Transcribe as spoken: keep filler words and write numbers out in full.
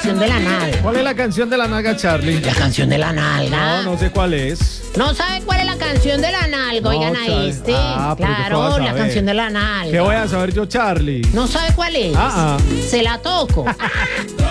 canción de la nalga. ¿Cuál es la canción de la nalga, Charlie? La canción de la nalga. No, no sé cuál es. ¿No sabe cuál es la canción de la nalga? No, Oigan a Charlie. este. Ah, pero ¿qué vas claro, a la saber? canción de la nalga. ¿Qué voy a saber yo, Charlie? ¿No sabe cuál es? Ah, ah. Se la toco.